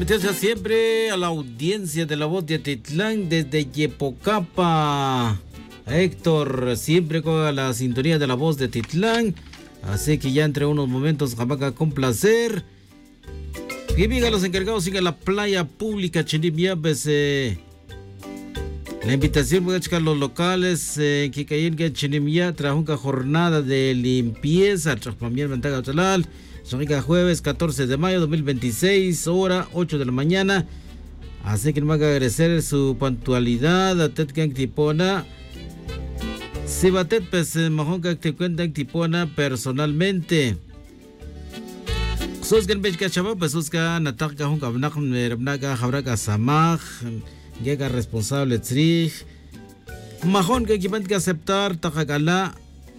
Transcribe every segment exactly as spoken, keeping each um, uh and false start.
Gracias siempre a la audiencia de La Voz de Atitlán desde Yepocapa. Héctor, siempre con la sintonía de La Voz de Atitlán. Así que ya entre unos momentos, Jamaca, con placer. Que vengan los encargados, siga la playa pública Chinimia, pues, eh, la invitación voy a checar los locales eh, que caen en Chinimia, tras una jornada de limpieza, tras Pamiel Ventaga Chalal. Sonrica jueves catorce de mayo de dos mil veintiséis, hora ocho de la mañana. Así que me va a agradecer su puntualidad a Ted Gang Tipona. Si va Ted, pues mejor que te cuentan Tipona personalmente. Sos que en vez que chava, pues sos que natak ka hong kabnak merabnaga habraka samaj, llega responsable trij. Mejor que quien que aceptar takagala.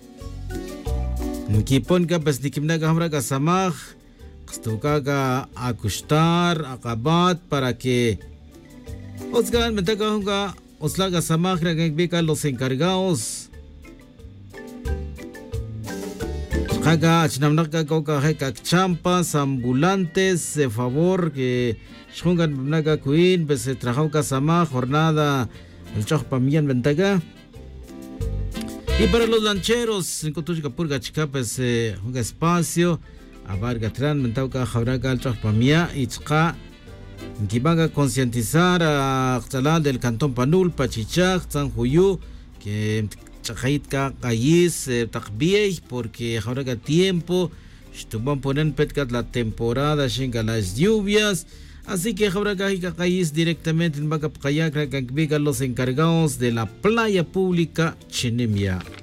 Kipon ka pas dikimna ka hamra ka samaj, gusto ka ka akustar, akabat para que osgan mentaga hunga osla ka samaj ragbica los encargados. Kaga achnamnak ka ka ka champas ambulantes de favor que shungan naga queen pues trabajo ka samaj jornada el choj pamian mentaga. Y para los lancheros, en Cotuchicapurga, Chicapes, eh, un espacio, a Vargatran, Mentauca, Jabraga, Altrapamia, y Chca, que van a concientizar a Xalal del Cantón Panul, Pachichak, San Juyu, que Chajaitka, Callis, Takbiej, porque Jabraga tiempo, Stuban ponen Petcat la temporada, Shinga las lluvias. Así que Jabraga y Callis directamente en Bacapcayac, que los encargados de la playa pública Chinimia.